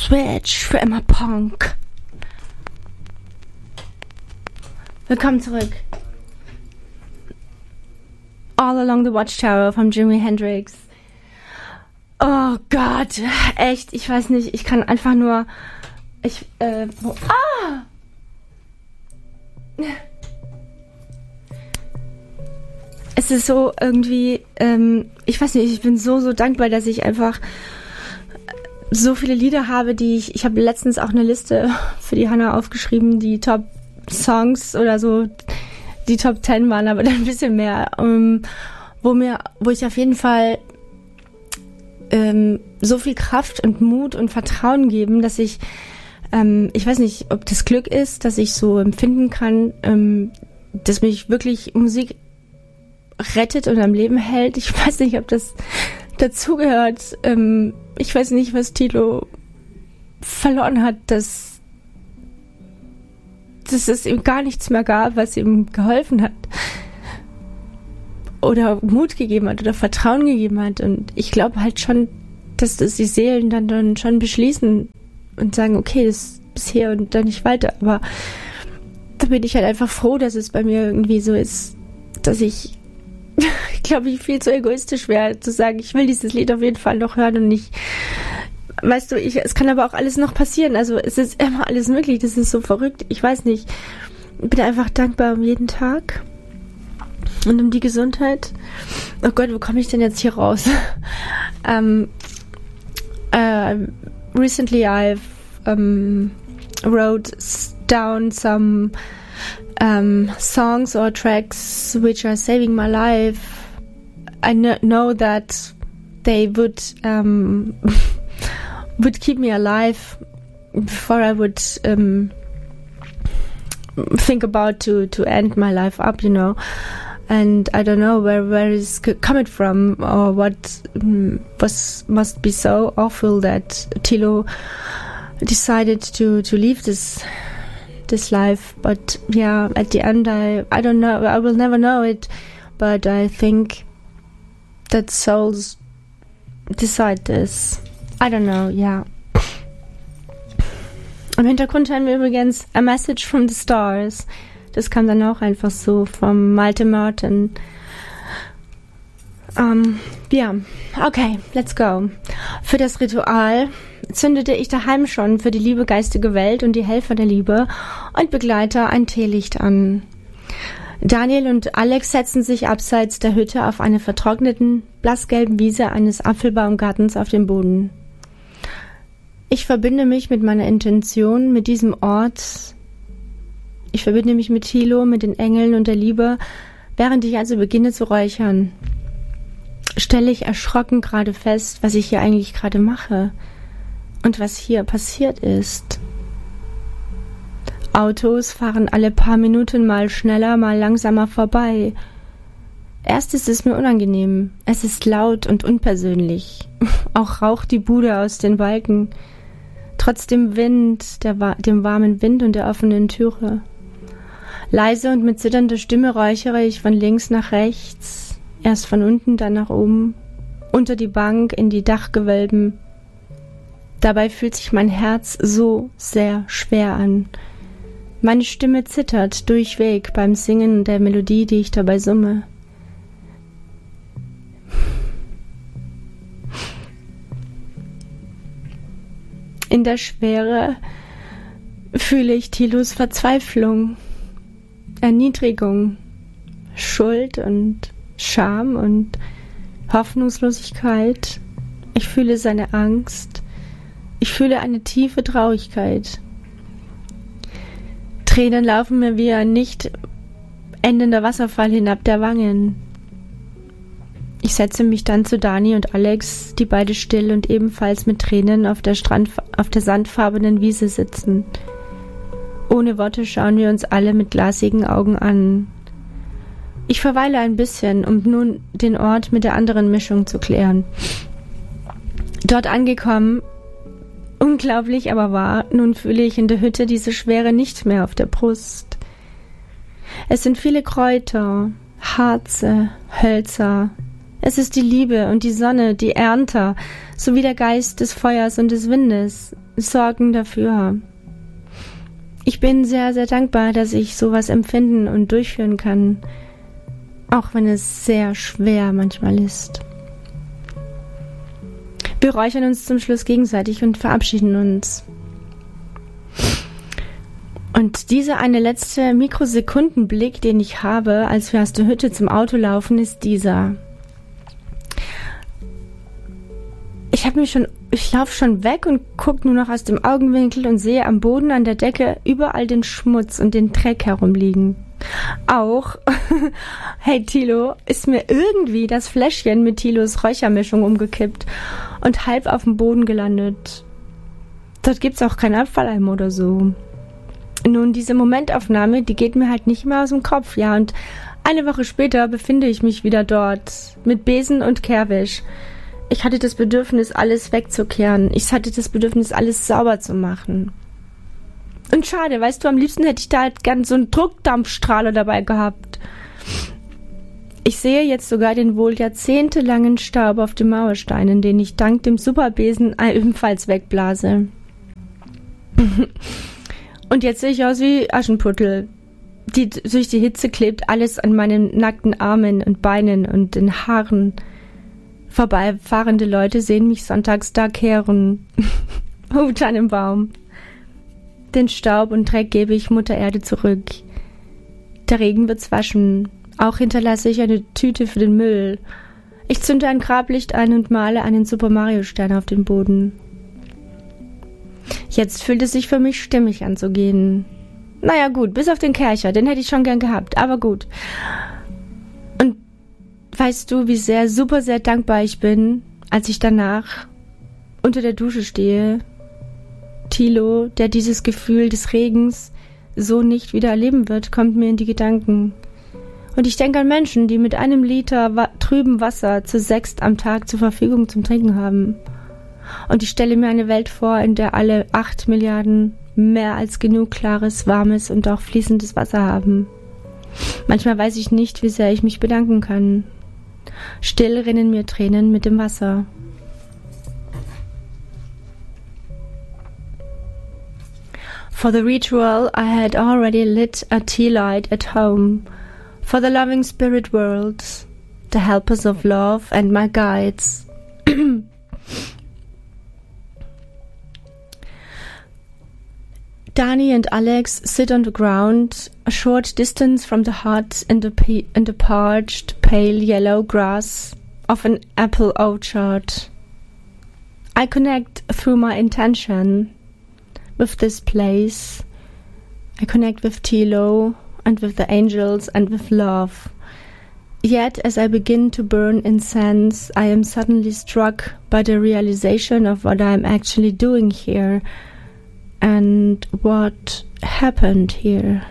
Switch für immer Punk. Willkommen zurück. All Along the Watchtower von Jimi Hendrix. Oh Gott, echt, ich weiß nicht, ich kann einfach nur... Es ist so irgendwie, ich weiß nicht, ich bin so dankbar, dass ich einfach so viele Lieder habe, die ich habe letztens auch eine Liste für die Hannah aufgeschrieben, die Top Songs oder so, die Top 10 waren, aber dann ein bisschen mehr, wo ich auf jeden Fall so viel Kraft und Mut und Vertrauen geben, dass ich weiß nicht, ob das Glück ist, dass ich so empfinden kann, dass mich wirklich Musik rettet und am Leben hält. Ich weiß nicht, ob das dazugehört. Ich weiß nicht, was Tilo verloren hat, dass es ihm gar nichts mehr gab, was ihm geholfen hat. Oder Mut gegeben hat oder Vertrauen gegeben hat. Und ich glaube halt schon, dass das die Seelen dann schon beschließen und sagen, okay, das ist bisher und dann nicht weiter. Aber da bin ich halt einfach froh, dass es bei mir irgendwie so ist, dass ich glaube, ich viel zu egoistisch wäre, zu sagen, ich will dieses Lied auf jeden Fall noch hören und nicht, weißt du, es kann aber auch alles noch passieren, also es ist immer alles möglich, das ist so verrückt, ich weiß nicht, ich bin einfach dankbar um jeden Tag und um die Gesundheit. Oh Gott, wo komme ich denn jetzt hier raus? Recently I've wrote down some songs or tracks which are saving my life. I know that they would keep me alive before I would think about to end my life up, you know. And I don't know where it's coming from or what must be so awful that Tilo decided to leave this life, but yeah, at the end I don't know, I will never know it, but I think that souls decide this. I don't know, yeah. Im Hintergrund haben wir übrigens A Message from the Stars. Das kam dann auch einfach so vom Malte Martin. Ja, okay, let's go. Für das Ritual zündete ich daheim schon für die liebe geistige Welt und die Helfer der Liebe und Begleiter ein Teelicht an. Daniel und Alex setzten sich abseits der Hütte auf eine vertrockneten, blassgelben Wiese eines Apfelbaumgartens auf den Boden. Ich verbinde mich mit meiner Intention, mit diesem Ort. Ich verbinde mich mit Tilo, mit den Engeln und der Liebe, während ich also beginne zu räuchern. Stelle ich erschrocken gerade fest, was ich hier eigentlich gerade mache und was hier passiert ist. Autos fahren alle paar Minuten mal schneller, mal langsamer vorbei. Erst ist es mir unangenehm. Es ist laut und unpersönlich. Auch raucht die Bude aus den Balken. Trotz dem Wind, dem warmen Wind und der offenen Türe. Leise und mit zitternder Stimme räuchere ich von links nach rechts, erst von unten, dann nach oben, unter die Bank, in die Dachgewölben. Dabei fühlt sich mein Herz so sehr schwer an. Meine Stimme zittert durchweg beim Singen der Melodie, die ich dabei summe. In der Schwere fühle ich Tilos Verzweiflung, Erniedrigung, Schuld und Scham und Hoffnungslosigkeit. Ich fühle seine Angst. Ich fühle eine tiefe Traurigkeit. Tränen laufen mir wie ein nicht endender Wasserfall hinab der Wangen. Ich setze mich dann zu Dani und Alex, die beide still und ebenfalls mit Tränen auf der sandfarbenen Wiese sitzen. Ohne Worte schauen wir uns alle mit glasigen Augen an. Ich verweile ein bisschen, um nun den Ort mit der anderen Mischung zu klären. Dort angekommen, unglaublich aber wahr, nun fühle ich in der Hütte diese Schwere nicht mehr auf der Brust. Es sind viele Kräuter, Harze, Hölzer. Es ist die Liebe und die Sonne, die Ernter, sowie der Geist des Feuers und des Windes. sorgen dafür. Ich bin sehr, sehr dankbar, dass ich sowas empfinden und durchführen kann, auch wenn es sehr schwer manchmal ist. Wir räuchern uns zum Schluss gegenseitig und verabschieden uns. Und dieser eine letzte Mikrosekundenblick, den ich habe, als wir aus der Hütte zum Auto laufen, ist dieser. Ich laufe schon weg und gucke nur noch aus dem Augenwinkel und sehe am Boden, an der Decke überall den Schmutz und den Dreck herumliegen. Auch, hey Thilo, ist mir irgendwie das Fläschchen mit Thilos Räuchermischung umgekippt und halb auf dem Boden gelandet. Dort gibt's auch keinen Abfalleimer oder so. Nun, diese Momentaufnahme, die geht mir halt nicht mehr aus dem Kopf, ja, und eine Woche später befinde ich mich wieder dort, mit Besen und Kehrwisch. Ich hatte das Bedürfnis, alles wegzukehren. Ich hatte das Bedürfnis, alles sauber zu machen. Und schade, weißt du, am liebsten hätte ich da halt gern so einen Druckdampfstrahler dabei gehabt. Ich sehe jetzt sogar den wohl jahrzehntelangen Staub auf den Mauersteinen, den ich dank dem Superbesen ebenfalls wegblase. Und jetzt sehe ich aus wie Aschenputtel. Durch die Hitze klebt alles an meinen nackten Armen und Beinen und den Haaren. Vorbeifahrende Leute sehen mich sonntags da kehren. Oh, Tannenbaum. Den Staub und Dreck gebe ich Mutter Erde zurück. Der Regen wird's waschen. Auch hinterlasse ich eine Tüte für den Müll. Ich zünde ein Grablicht ein und male einen Super Mario Stern auf den Boden. Jetzt fühlt es sich für mich stimmig an zu gehen. Naja gut, bis auf den Kercher, den hätte ich schon gern gehabt, aber gut. Und weißt du, wie super sehr dankbar ich bin, als ich danach unter der Dusche stehe? Thilo, der dieses Gefühl des Regens so nicht wieder erleben wird, kommt mir in die Gedanken. Und ich denke an Menschen, die mit 1 Liter trüben Wasser zu 6 am Tag zur Verfügung zum Trinken haben. Und ich stelle mir eine Welt vor, in der alle 8 Milliarden mehr als genug klares, warmes und auch fließendes Wasser haben. Manchmal weiß ich nicht, wie sehr ich mich bedanken kann. Still rinnen mir Tränen mit dem Wasser. For the ritual, I had already lit a tea light at home. For the loving spirit worlds, the helpers of love and my guides. Dani and Alex sit on the ground, a short distance from the hut in the parched, pale yellow grass of an apple orchard. I connect through my intention with this place. I connect with Thilo and with the angels and with love. Yet, as I begin to burn incense, I am suddenly struck by the realization of what I am actually doing here and what happened here.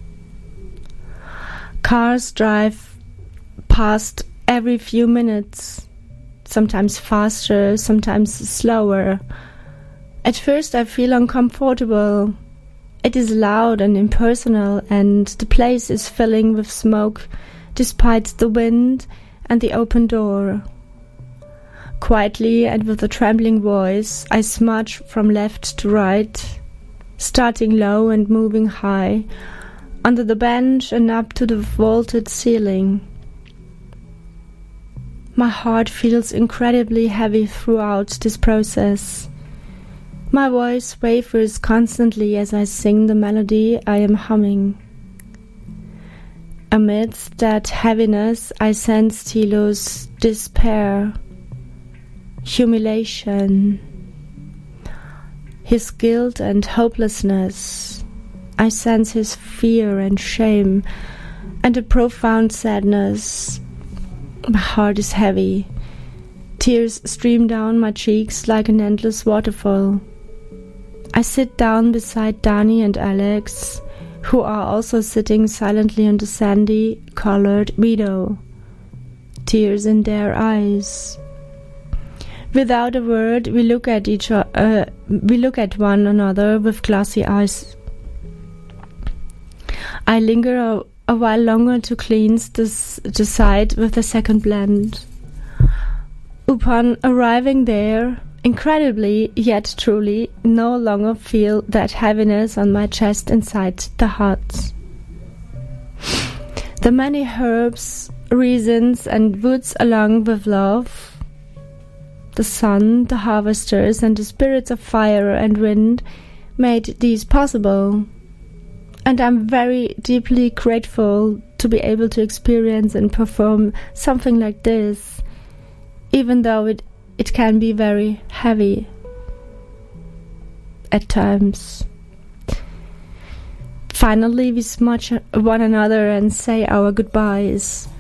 Cars drive past every few minutes, sometimes faster, sometimes slower. At first I feel uncomfortable. It is loud and impersonal, and the place is filling with smoke despite the wind and the open door. Quietly and with a trembling voice, I smudge from left to right, starting low and moving high, under the bench and up to the vaulted ceiling. My heart feels incredibly heavy throughout this process. My voice wavers constantly as I sing the melody I am humming. Amidst that heaviness, I sense Thilo's despair, humiliation, his guilt and hopelessness. I sense his fear and shame and a profound sadness. My heart is heavy. Tears stream down my cheeks like an endless waterfall. I sit down beside Dani and Alex, who are also sitting silently on the sandy, colored meadow, tears in their eyes. Without a word, we look at one another with glassy eyes. I linger a while longer to cleanse the side with the second blend. Upon arriving there, incredibly, yet truly, no longer feel that heaviness on my chest inside the hut. The many herbs, reasons, and woods along with love, the sun, the harvesters, and the spirits of fire and wind made these possible. And I'm very deeply grateful to be able to experience and perform something like this, even though it can be very heavy at times. Finally, we smudge one another and say our goodbyes.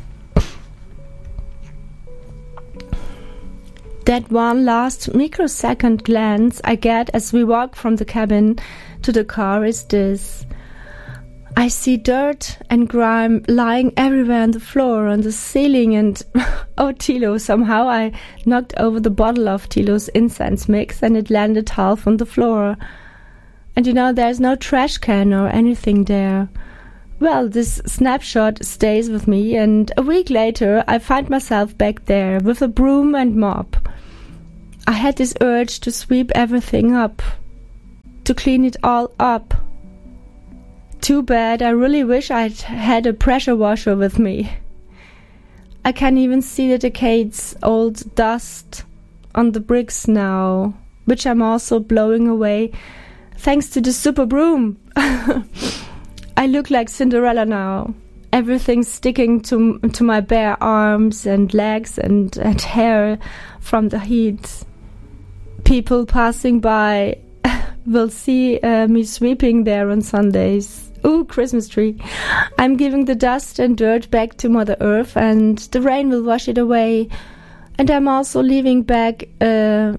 That one last microsecond glance I get as we walk from the cabin to the car is this. I see dirt and grime lying everywhere on the floor, on the ceiling, and oh, Thilo, somehow I knocked over the bottle of Thilo's incense mix and it landed half on the floor. And there's no trash can or anything there. Well, this snapshot stays with me, and a week later I find myself back there with a broom and mop. I had this urge to sweep everything up, to clean it all up. Too bad, I really wish I'd had a pressure washer with me. I can even see the decades-old dust on the bricks now, which I'm also blowing away thanks to the super broom. I look like Cinderella now. Everything's sticking to my bare arms and legs and hair from the heat. People passing by will see me sweeping there on Sundays. Ooh, Christmas tree. I'm giving the dust and dirt back to Mother Earth, and the rain will wash it away. And I'm also leaving a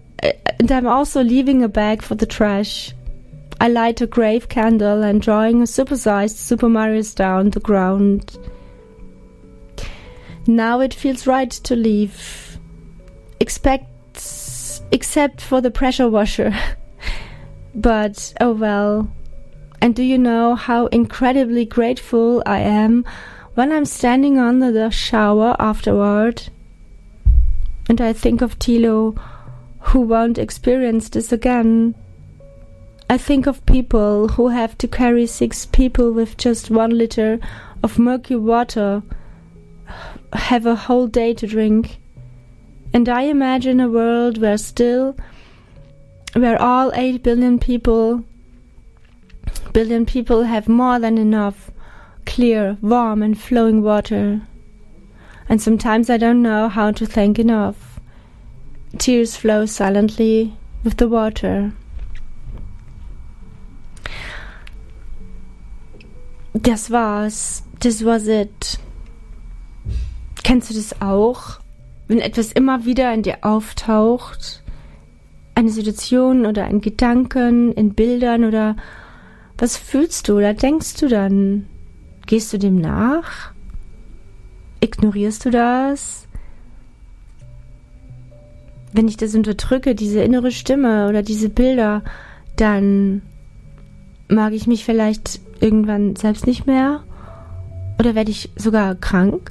bag for the trash. I light a grave candle and drawing a supersized Super Mario star on the ground. Now it feels right to leave. Except for the pressure washer. But, oh well. And do you know how incredibly grateful I am when I'm standing under the shower afterward? And I think of Thilo, who won't experience this again. I think of people who have to carry 6 people with just 1 liter of murky water, have a whole day to drink. And I imagine a world where all 8 billion people have more than enough clear, warm and flowing water. And sometimes I don't know how to thank enough. Tears flow silently with the water. Das war's. Das was it. Kennst du das auch? Wenn etwas immer wieder in dir auftaucht? Eine Situation oder ein Gedanken in Bildern oder was fühlst du oder denkst du dann? Gehst du dem nach? Ignorierst du das? Wenn ich das unterdrücke, diese innere Stimme oder diese Bilder, dann mag ich mich vielleicht irgendwann selbst nicht mehr? Oder werde ich sogar krank?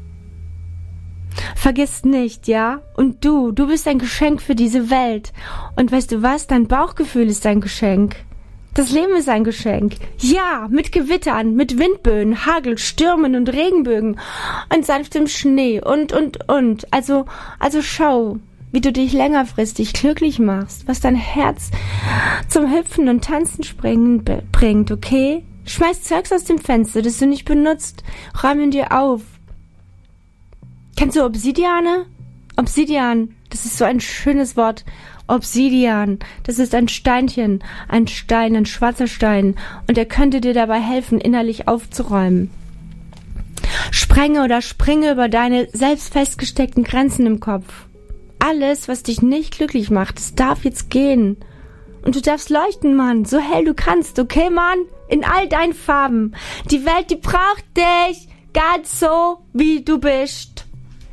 Vergiss nicht, ja? Und du bist ein Geschenk für diese Welt. Und weißt du was? Dein Bauchgefühl ist ein Geschenk. Das Leben ist ein Geschenk. Ja, mit Gewittern, mit Windböen, Hagel, Stürmen und Regenbögen und sanftem Schnee und. Also schau, wie du dich längerfristig glücklich machst, was dein Herz zum Hüpfen und Tanzen springen bringt, okay? Schmeiß Zeugs aus dem Fenster, das du nicht benutzt. Räum ihn dir auf. Kennst du Obsidiane? Obsidian, das ist so ein schönes Wort. Obsidian, das ist ein Steinchen, ein Stein, ein schwarzer Stein, und er könnte dir dabei helfen, innerlich aufzuräumen. Sprenge oder springe über deine selbst festgesteckten Grenzen im Kopf. Alles, was dich nicht glücklich macht, es darf jetzt gehen. Und du darfst leuchten, Mann, so hell du kannst, okay, Mann? In all deinen Farben. Die Welt, die braucht dich, ganz so, wie du bist.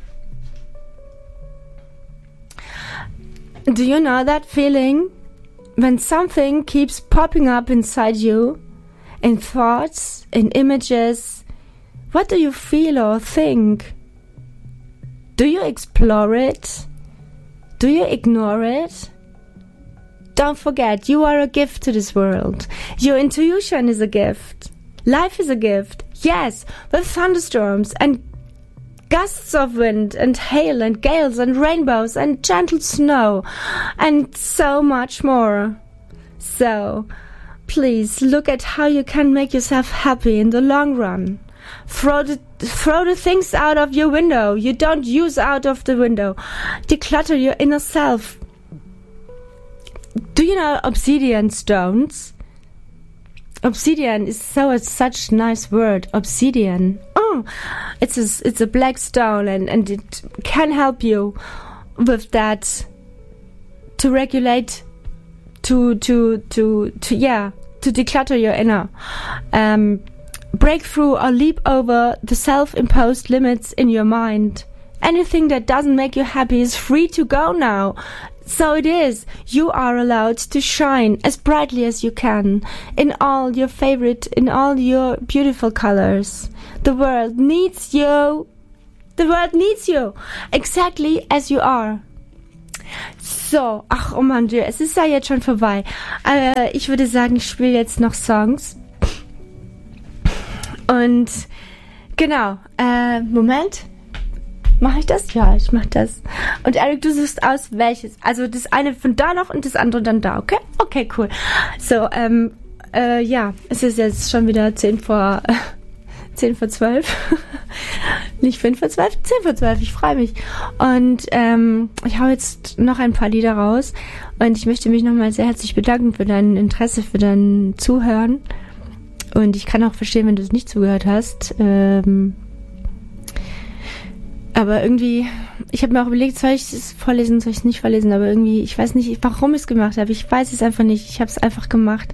Do you know that feeling? When something keeps popping up inside you, in thoughts, in images, what do you feel or think? Do you explore it? Do you ignore it? Don't forget, you are a gift to this world. Your intuition is a gift. Life is a gift. Yes, with thunderstorms and gusts of wind and hail and gales and rainbows and gentle snow and so much more. So, please look at how you can make yourself happy in the long run. Throw the things out of your window you don't use out of the window. Declutter your inner self. Do you know obsidian stones? Obsidian is such a nice word. Obsidian. Oh, it's a black stone and it can help you with that to regulate, to declutter your inner. Break through or leap over the self-imposed limits in your mind. Anything that doesn't make you happy is free to go now. So it is. You are allowed to shine as brightly as you can in all your beautiful colors. The world needs you. The world needs you. Exactly as you are. So, oh Mann, es ist ja jetzt schon vorbei. Ich würde sagen, ich spiele jetzt noch Songs. Und genau, Moment. Mache ich das? Ja, ich mache das. Und Eric, du suchst aus, welches. Also das eine von da noch und das andere dann da, okay? Okay, cool. So, ja, es ist jetzt schon wieder 10 vor 12. Nicht 5 vor 12, 10 vor 12, ich freue mich. Und ich hau jetzt noch ein paar Lieder raus. Und ich möchte mich nochmal sehr herzlich bedanken für dein Interesse, für dein Zuhören. Und ich kann auch verstehen, wenn du es nicht zugehört hast. Aber irgendwie, ich habe mir auch überlegt, soll ich es vorlesen, soll ich es nicht vorlesen, aber irgendwie, ich weiß nicht, warum ich es gemacht habe. Ich weiß es einfach nicht. Ich habe es einfach gemacht.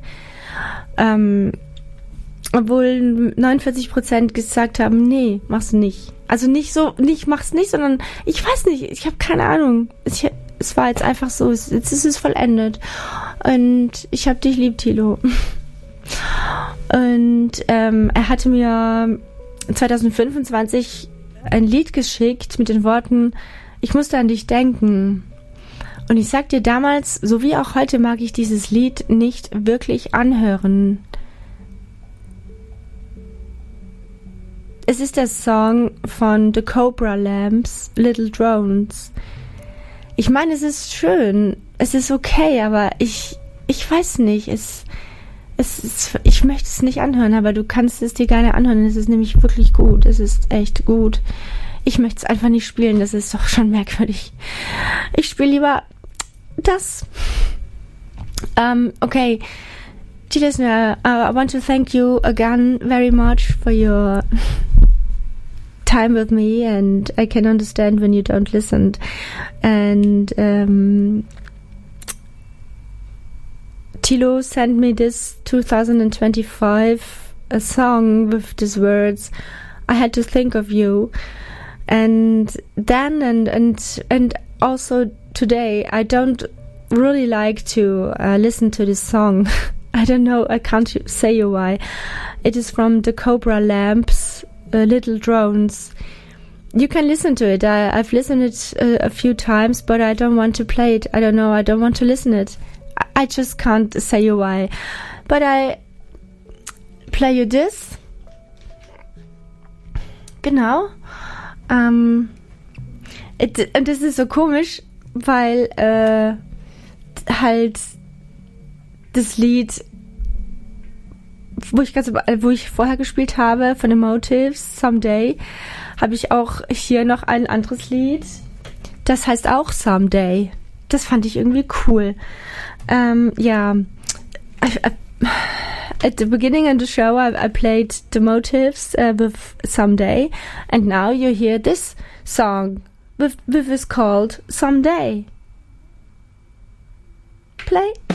Obwohl 49% gesagt haben, nee, mach's nicht. Also nicht so, mach's nicht, sondern ich weiß nicht, ich habe keine Ahnung. Es war jetzt einfach so, jetzt ist es vollendet. Und ich hab dich lieb, Thilo. Und er hatte mir 2025 ein Lied geschickt mit den Worten, ich musste an dich denken. Und ich sag dir, damals, so wie auch heute, mag ich dieses Lied nicht wirklich anhören. Es ist der Song von The Cobra Lamps, Little Drones. Ich meine, es ist schön, es ist okay, aber ich weiß nicht, ich möchte es nicht anhören, aber du kannst es dir gerne anhören. Es ist nämlich wirklich gut. Es ist echt gut. Ich möchte es einfach nicht spielen. Das ist doch schon merkwürdig. Ich spiele lieber das. Okay. Dear listener, I want to thank you again very much for your time with me, and I can understand when you don't listen. And Thilo sent me this 2025 a song with these words, I had to think of you. And then and also today I don't really like to listen to this song. I don't know, I can't say you why. It is from the Cobra Lamps, Little Drones. You can listen to it. I've listened it a few times, but I don't want to play it. I don't know, I don't want to listen it. I just can't say you why. But I play you this. Genau. Und das ist so komisch, weil halt das Lied, wo ich vorher gespielt habe, von den Motives, Someday, habe ich auch hier noch ein anderes Lied. Das heißt auch Someday. Das fand ich irgendwie cool. Yeah, at the beginning of the show, I played the Motives with Someday, and now you hear this song with is called Someday. Play.